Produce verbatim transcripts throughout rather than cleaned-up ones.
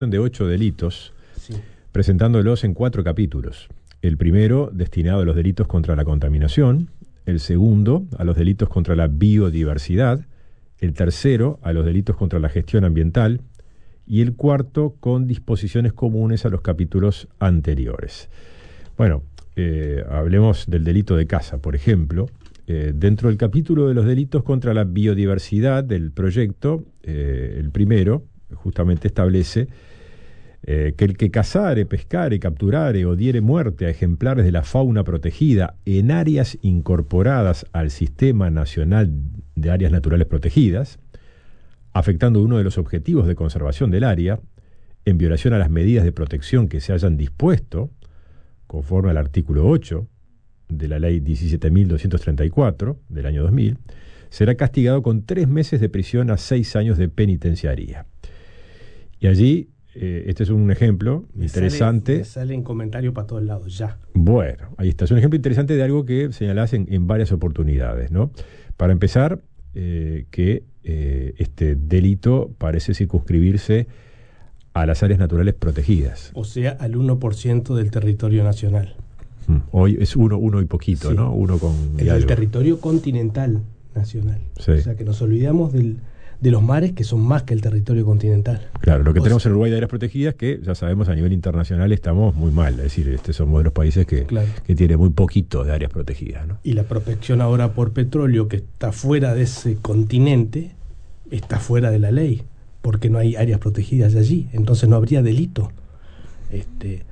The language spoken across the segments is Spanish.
de ocho delitos, Sí. presentándolos en cuatro capítulos. El primero destinado a los delitos contra la contaminación, el segundo a los delitos contra la biodiversidad, el tercero a los delitos contra la gestión ambiental y el cuarto con disposiciones comunes a los capítulos anteriores. Bueno, eh, hablemos del delito de caza, por ejemplo. Eh, dentro del capítulo de los delitos contra la biodiversidad del proyecto, eh, el primero justamente establece eh, que el que cazare, pescare, capturare o diere muerte a ejemplares de la fauna protegida en áreas incorporadas al Sistema Nacional de Áreas Naturales Protegidas, afectando uno de los objetivos de conservación del área, en violación a las medidas de protección que se hayan dispuesto, conforme al artículo ocho de la Ley diecisiete mil doscientos treinta y cuatro del año dos mil, será castigado con tres meses de prisión a seis años de penitenciaría. Y allí, eh, este es un ejemplo Me interesante. Sale, me salen comentarios para todos lados, ya. Bueno, ahí está. Es un ejemplo interesante de algo que señalás en, en varias oportunidades, ¿no? Para empezar, eh, que eh, este delito parece circunscribirse a las áreas naturales protegidas. O sea, al uno por ciento del territorio nacional. Hmm. Hoy es uno, uno y poquito, Sí. ¿no? Uno con... El del territorio continental nacional. Sí. O sea, que nos olvidamos del, de los mares que son más que el territorio continental. Claro, lo que O tenemos sea, en Uruguay de áreas protegidas, que ya sabemos a nivel internacional estamos muy mal. Es decir, este somos de los países que, Claro. que tiene muy poquito de áreas protegidas, ¿no? Y la prospección ahora por petróleo, que está fuera de ese continente, está fuera de la ley, porque no hay áreas protegidas allí. Entonces no habría delito. Este,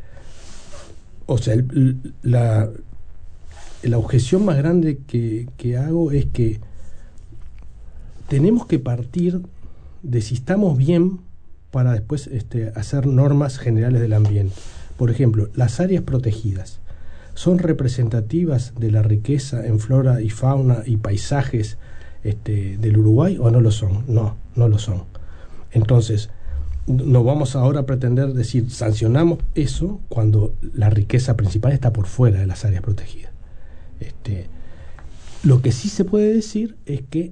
o sea, el- la, la objeción más grande que, que hago es que tenemos que partir de si estamos bien para después este, hacer normas generales del ambiente. Por ejemplo, las áreas protegidas son representativas de la riqueza en flora y fauna y paisajes este, del Uruguay, o no lo son. No, no lo son. Entonces, no vamos ahora a pretender decir sancionamos eso cuando la riqueza principal está por fuera de las áreas protegidas. Este, lo que sí se puede decir es que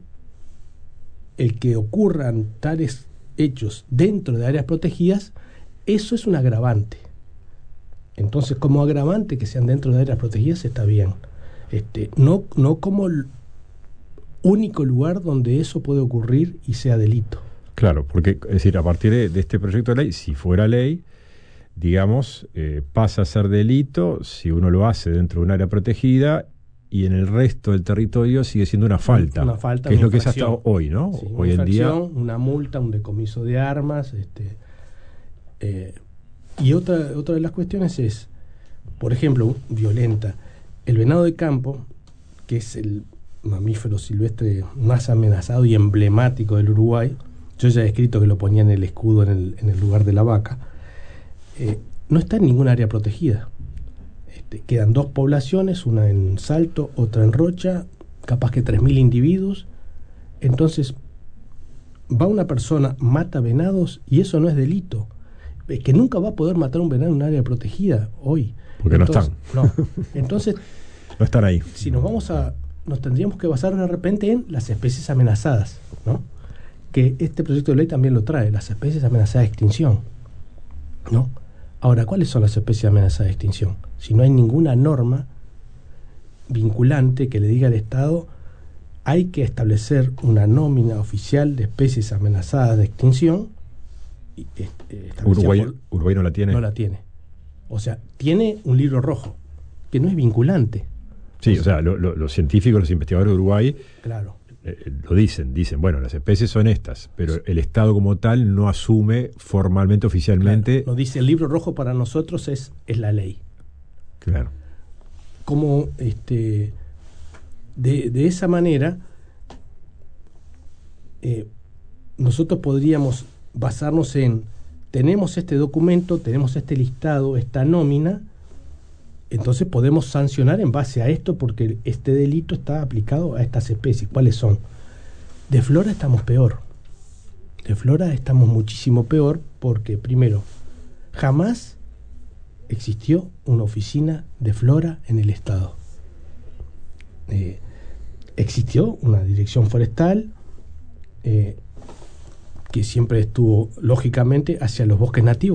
el que ocurran tales hechos dentro de áreas protegidas, eso es un agravante. Entonces, como agravante que sean dentro de áreas protegidas está bien. Este, no, no como el único lugar donde eso puede ocurrir y sea delito. Claro, porque es decir, a partir de, de este proyecto de ley, si fuera ley, digamos, eh, pasa a ser delito si uno lo hace dentro de un área protegida y en el resto del territorio sigue siendo una falta, Una falta, que es una lo que es hasta infracción. hoy, ¿no? Sí, hoy una en día. infracción, una multa, un decomiso de armas. Este, eh, y otra, otra de las cuestiones es, por ejemplo, violenta. El venado de campo, que es el mamífero silvestre más amenazado y emblemático del Uruguay, yo ya he escrito que lo ponía en el escudo en el, en el lugar de la vaca, eh, no está en ninguna área protegida. Este, quedan dos poblaciones, una en Salto, otra en Rocha, capaz que tres mil individuos. Entonces, va una persona, mata venados y eso no es delito. Es que nunca va a poder matar un venado en un área protegida hoy. Porque Entonces, no están. No. Entonces, No están ahí. si nos vamos a, nos tendríamos que basar de repente en las especies amenazadas, ¿no? Que este proyecto de ley también lo trae, las especies amenazadas de extinción, ¿no? Ahora, ¿cuáles son las especies amenazadas de extinción? Si no hay ninguna norma vinculante que le diga al Estado hay que establecer una nómina oficial de especies amenazadas de extinción, y, este, Uruguay, por, Uruguay no la tiene. No la tiene. O sea, tiene un libro rojo que no es vinculante. Sí, o sea, o sea lo, lo, los científicos, los investigadores de Uruguay, claro, eh, lo dicen, dicen, bueno, las especies son estas, pero sí. El Estado como tal no asume formalmente, oficialmente. Claro, no dice, el libro rojo para nosotros es, es la ley. Claro. Como este de, de esa manera eh, nosotros podríamos basarnos en, tenemos este documento, tenemos este listado, esta nómina, entonces podemos sancionar en base a esto porque este delito está aplicado a estas especies. ¿Cuáles son? De flora estamos peor. De flora estamos muchísimo peor porque, primero, jamás existió una oficina de flora en el Estado. Eh, existió una dirección forestal eh, que siempre estuvo, lógicamente, hacia los bosques nativos.